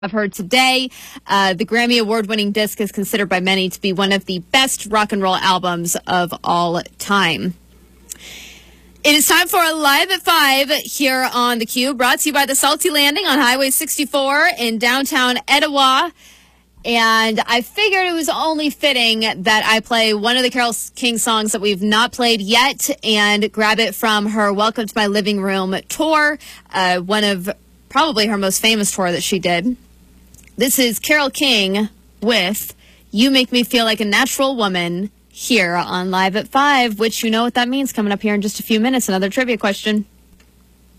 I've heard today. The Grammy Award-winning disc is considered by many to be one of the best rock and roll albums of all time. It is time for Live at 5 here on theCUBE, brought to you by the Salty Landing on Highway 64 in downtown Etowah. And I figured it was only fitting that I play one of the Carole King songs that we've not played yet and grab it from her Welcome to My Living Room tour, one of probably her most famous tour that she did. This is Carole King with You Make Me Feel Like a Natural Woman here on Live at 5, which you know what that means coming up here in just a few minutes. Another trivia question.